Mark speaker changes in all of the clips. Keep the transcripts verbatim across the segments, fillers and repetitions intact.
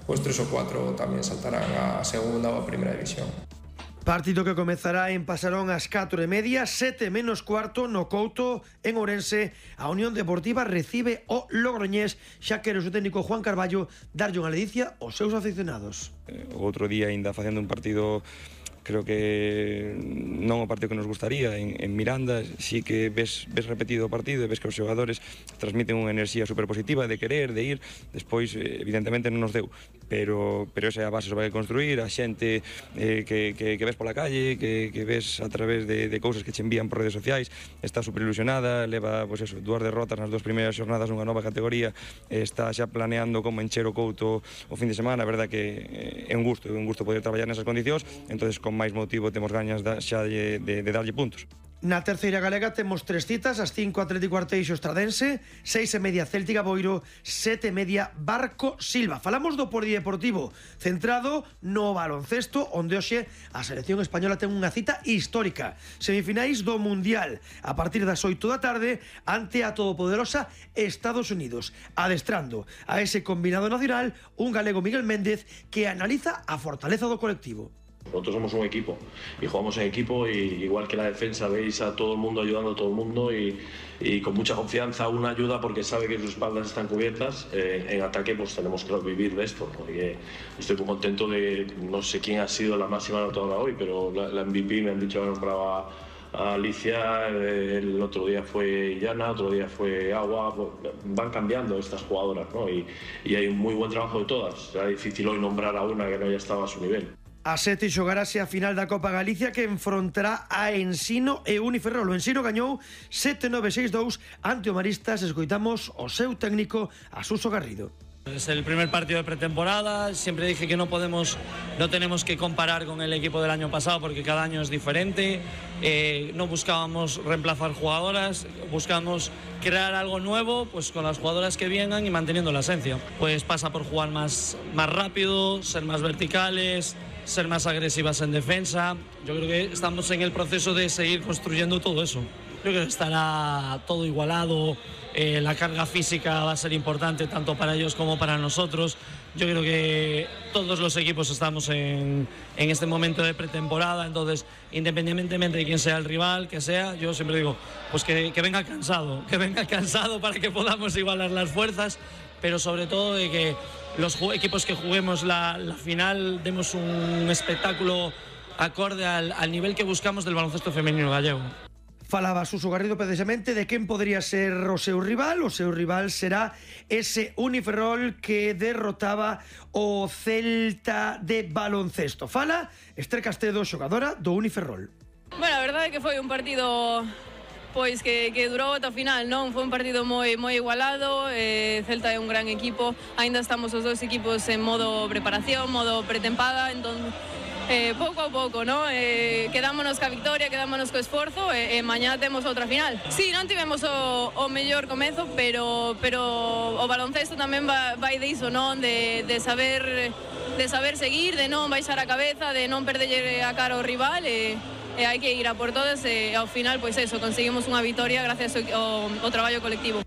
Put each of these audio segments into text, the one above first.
Speaker 1: pues tres o cuatro también saltarán a segunda o a primera división.
Speaker 2: Partido que comezará en Pasarón ás catro e media, sete menos cuarto, no Couto, en Ourense. A Unión Deportiva recibe o Logroñés, xa quere o seu técnico Juan Carballo darlle unha ledicia aos seus aficionados.
Speaker 3: O outro día ainda facendo un partido, creo que non o partido que nos gustaría en, en Miranda, sí que ves, ves repetido o partido e ves que os xogadores transmiten unha enerxía super positiva de querer, de ir, despois evidentemente non nos deu, pero, pero esa é a base sobre a que construir, a xente eh, que, que, que ves pola calle, que, que ves a través de, de cousas que che envían por redes sociais, está super ilusionada, leva pues eso, dúas derrotas nas dúas primeiras xornadas nunha nova categoría, está xa planeando como encher o Couto o fin de semana, a verdade que é un gusto, é un gusto poder traballar nesas condicións, entonces con máis motivo temos gañas da, xa de, de, de darlle puntos.
Speaker 2: Na terceira galega temos tres citas, as cinco Atlético Arteixo Estradense, seis e media Céltica Boiro, sete e media Barco Silva. Falamos do polideportivo centrado no baloncesto, onde hoxe a selección española ten unha cita histórica. Semifinais do Mundial, a partir das oito da tarde, ante a todopoderosa Estados Unidos. Adestrando a ese combinado nacional, un galego, Miguel Méndez, que analiza a fortaleza do colectivo.
Speaker 4: Nosotros somos un equipo y jugamos en equipo, y igual que la defensa veis a todo el mundo ayudando a todo el mundo y, y con mucha confianza una ayuda porque sabe que sus espaldas están cubiertas. Eh, en ataque pues tenemos que vivir de esto, porque estoy muy contento de, no sé quién ha sido la máxima anotadora hoy, pero la, la M V P me han dicho que nombraba a Alicia, el otro día fue Illana, otro día fue Agua, van cambiando estas jugadoras, ¿no? Y, y hay un muy buen trabajo de todas. Será difícil hoy nombrar a una que no haya estado a su nivel.
Speaker 2: A sete xogarase a final da Copa Galicia, que enfrontará a Ensino e Uniferrol. O Ensino gañou sete nove seis dous ante o Maristas. Escoitamos o seu técnico, Asuso Garrido.
Speaker 5: Es el primer partido de pretemporada, siempre dije que no podemos, no tenemos que comparar con el equipo del año pasado porque cada año es diferente, eh, no buscábamos reemplazar jugadoras, buscamos crear algo nuevo pues con las jugadoras que vengan y manteniendo la esencia. Pues pasa por jugar más, más rápido, ser más verticales, ser más agresivas en defensa. Yo creo que estamos en el proceso de seguir construyendo todo eso. Creo que estará todo igualado, eh, la carga física va a ser importante tanto para ellos como para nosotros. Yo creo que todos los equipos estamos en, en este momento de pretemporada, entonces independientemente de quién sea el rival, que sea, yo siempre digo, pues que, que venga cansado, que venga cansado para que podamos igualar las fuerzas, pero sobre todo de que los equipos que juguemos la, la final demos un espectáculo acorde al, al nivel que buscamos del baloncesto femenino gallego.
Speaker 2: Falaba Suso Garrido precisamente de quen podría ser o seu rival. O seu rival será ese Uniferrol que derrotaba o Celta de baloncesto. Fala Esther Castedo, xogadora do Uniferrol.
Speaker 6: Bueno, a verdade é que foi un partido pois que, que durou ata o final, non? Foi un partido moi moi igualado, eh, Celta é un gran equipo, aínda estamos os dois equipos en modo preparación, modo pretempada, entón Eh, pouco a pouco, no? Eh, quedámonos ca victoria, quedámonos co esforzo e, e mañá temos outra final. Sí, non tivemos o, o mellor comezo, pero pero o baloncesto tamén va, vai diso, non? De, de saber de saber seguir, de non baixar a cabeza, de non perderlle a cara ao rival e, e hai que ir a por todas e ao final, pois eso, conseguimos unha victoria gracias ao, ao traballo colectivo.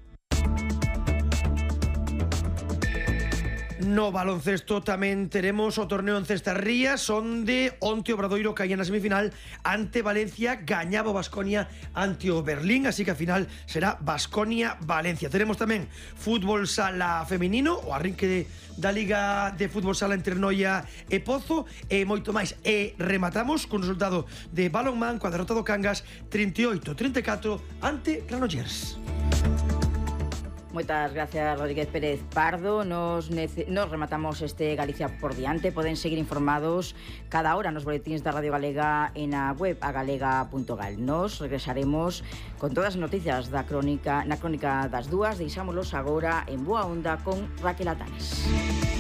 Speaker 2: No baloncesto tamén teremos o torneo en Cestarrías, onde onte o Obradoiro caía na semifinal ante Valencia, gañaba o Baskonia ante o Berlín, así que a final será Baskonia-Valencia. Teremos tamén fútbol sala feminino, o arrinque da Liga de Fútbol Sala entre Noia e Pozo e moito máis. E rematamos con o resultado de balonmán coa derrota do Cangas trinta e oito a trinta e catro ante Granollers.
Speaker 7: Moitas gracias, Rodríguez Pérez Pardo. Nos, nos rematamos este Galicia por diante. Poden seguir informados cada hora nos boletíns da Radio Galega e na web agalega punto gal. Nos regresaremos con todas as noticias da crónica, na crónica das dúas. Deixámolos agora en boa onda con Raquel Atanes.